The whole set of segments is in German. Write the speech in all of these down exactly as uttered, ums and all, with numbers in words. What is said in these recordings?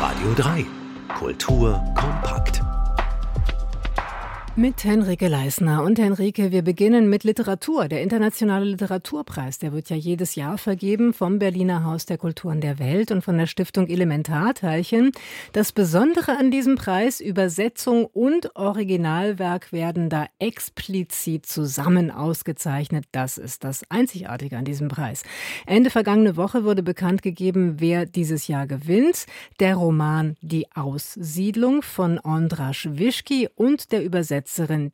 Radio drei. Kultur kompakt. Mit Henrike Leisner. Und Henrike, wir beginnen mit Literatur. Der Internationale Literaturpreis, der wird ja jedes Jahr vergeben vom Berliner Haus der Kulturen der Welt und von der Stiftung Elementarteilchen. Das Besondere an diesem Preis: Übersetzung und Originalwerk werden da explizit zusammen ausgezeichnet. Das ist das Einzigartige an diesem Preis. Ende vergangene Woche wurde bekannt gegeben, wer dieses Jahr gewinnt. Der Roman Die Aussiedlung von Ondřej Vyšký und der Übersetzer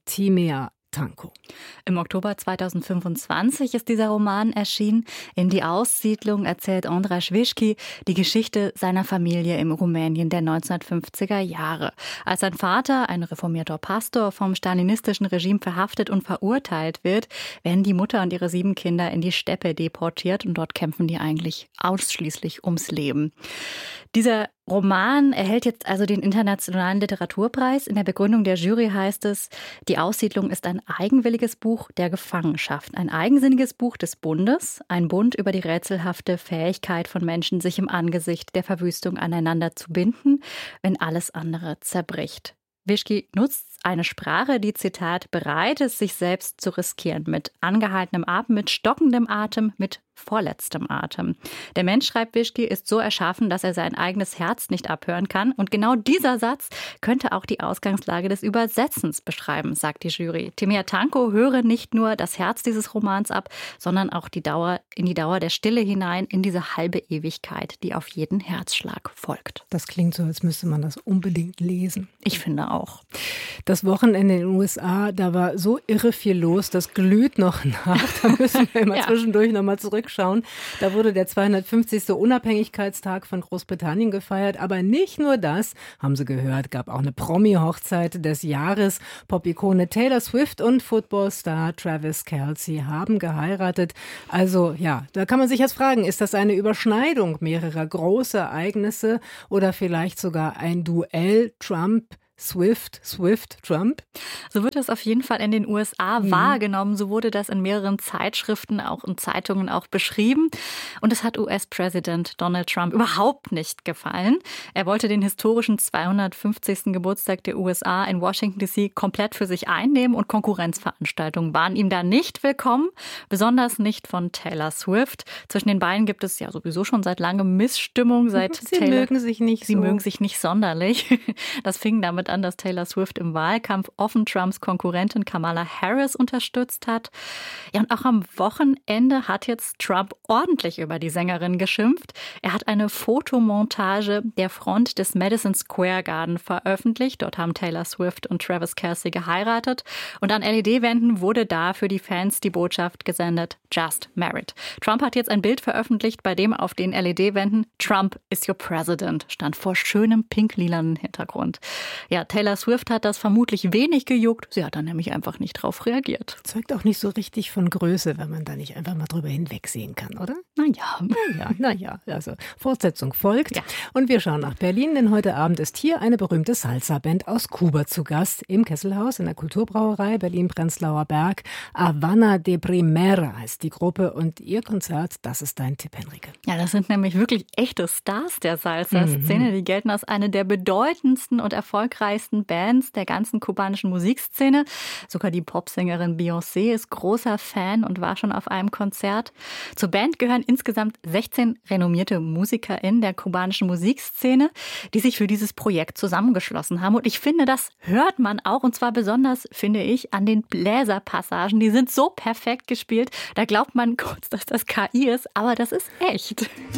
Timea Tanko. Im Oktober zweitausendfünfundzwanzig ist dieser Roman erschienen. In Die Aussiedlung erzählt Ondřej Vyšký die Geschichte seiner Familie im Rumänien der neunzehnhundertfünfziger Jahre. Als sein Vater, ein reformierter Pastor, vom stalinistischen Regime verhaftet und verurteilt wird, werden die Mutter und ihre sieben Kinder in die Steppe deportiert und dort kämpfen die eigentlich ausschließlich ums Leben. Dieser Roman erhält jetzt also den Internationalen Literaturpreis. In der Begründung der Jury heißt es, die Aussiedlung ist ein eigenwilliges Buch der Gefangenschaft, ein eigensinniges Buch des Bundes, ein Bund über die rätselhafte Fähigkeit von Menschen, sich im Angesicht der Verwüstung aneinander zu binden, wenn alles andere zerbricht. Vyšký nutzt eine Sprache, die, Zitat, bereit ist, sich selbst zu riskieren, mit angehaltenem Atem, mit stockendem Atem, mit vorletztem Atem. Der Mensch, schreibt Vyšký, ist so erschaffen, dass er sein eigenes Herz nicht abhören kann. Und genau dieser Satz könnte auch die Ausgangslage des Übersetzens beschreiben, sagt die Jury. Timea Tanko höre nicht nur das Herz dieses Romans ab, sondern auch die Dauer, in die Dauer der Stille hinein, in diese halbe Ewigkeit, die auf jeden Herzschlag folgt. Das klingt so, als müsste man das unbedingt lesen. Ich finde auch. Das Wochenende in den U S A, da war so irre viel los, das glüht noch nach. Da müssen wir immer ja. zwischendurch nochmal zurückschauen. Da wurde der zweihundertfünfzigste Unabhängigkeitstag von Großbritannien gefeiert. Aber nicht nur das, haben Sie gehört, gab auch eine Promi-Hochzeit des Jahres. Pop-Ikone Taylor Swift und Footballstar Travis Kelce haben geheiratet. Also ja, da kann man sich jetzt fragen, ist das eine Überschneidung mehrerer großer Ereignisse oder vielleicht sogar ein Duell Trump Swift, Swift, Trump? So wird das auf jeden Fall in den U S A mhm. wahrgenommen. So wurde das in mehreren Zeitschriften, auch in Zeitungen auch beschrieben. Und es hat U S-Präsident Donald Trump überhaupt nicht gefallen. Er wollte den historischen zweihundertfünfzigsten Geburtstag der U S A in Washington D C komplett für sich einnehmen und Konkurrenzveranstaltungen waren ihm da nicht willkommen. Besonders nicht von Taylor Swift. Zwischen den beiden gibt es ja sowieso schon seit langem Missstimmung. Seit Sie Taylor, mögen sich nicht Sie so. mögen sich nicht sonderlich. Das fing damit an, dass Taylor Swift im Wahlkampf offen Trumps Konkurrentin Kamala Harris unterstützt hat. Ja, und auch am Wochenende hat jetzt Trump ordentlich über die Sängerin geschimpft. Er hat eine Fotomontage der Front des Madison Square Garden veröffentlicht. Dort haben Taylor Swift und Travis Kelce geheiratet. Und an L E D-Wänden wurde da für die Fans die Botschaft gesendet: Just married. Trump hat jetzt ein Bild veröffentlicht, bei dem auf den L E D-Wänden Trump is your president stand vor schönem pink-lilanen Hintergrund. Ja, Taylor Swift hat das vermutlich wenig gejuckt. Sie hat da nämlich einfach nicht drauf reagiert. Zeugt auch nicht so richtig von Größe, wenn man da nicht einfach mal drüber hinwegsehen kann, oder? Naja. Naja, naja. Also Fortsetzung folgt. Ja. Und wir schauen nach Berlin, denn heute Abend ist hier eine berühmte Salsa-Band aus Kuba zu Gast im Kesselhaus in der Kulturbrauerei Berlin-Prenzlauer Berg. Habana de Primera heißt die Gruppe und ihr Konzert, das ist dein Tipp, Henrike. Ja, das sind nämlich wirklich echte Stars der Salsa-Szene. Mhm. Die gelten als eine der bedeutendsten und erfolgreichsten Bands der ganzen kubanischen Musikszene. Sogar die Popsängerin Beyoncé ist großer Fan und war schon auf einem Konzert. Zur Band gehören insgesamt sechzehn renommierte MusikerInnen der kubanischen Musikszene, die sich für dieses Projekt zusammengeschlossen haben. Und ich finde, das hört man auch, und zwar besonders, finde ich, an den Bläserpassagen. Die sind so perfekt gespielt, da glaubt man kurz, dass das K I ist, aber das ist echt.